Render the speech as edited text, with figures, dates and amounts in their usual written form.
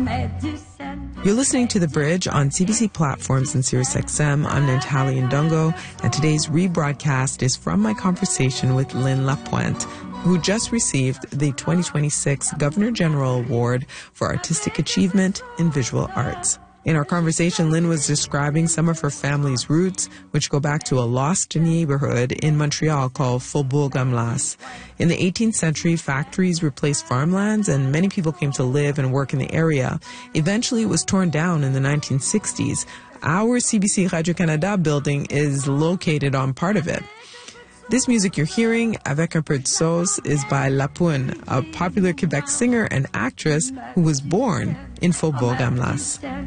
You're listening to The Bridge on CBC platforms and SiriusXM. I'm Nantali Ndongo, and today's rebroadcast is from my conversation with Lynn Lapointe, who just received the 2026 Governor General Award for Artistic Achievement in Visual Arts. In our conversation, Lynn was describing some of her family's roots, which go back to a lost neighborhood in Montreal called Faubourg-Amelas. In the 18th century, factories replaced farmlands, and many people came to live and work in the area. Eventually, it was torn down in the 1960s. Our CBC Radio-Canada building is located on part of it. This music you're hearing, Avec un peu de sauce, is by Lapointe, a popular Quebec singer and actress who was born in Faubourg-Amelas.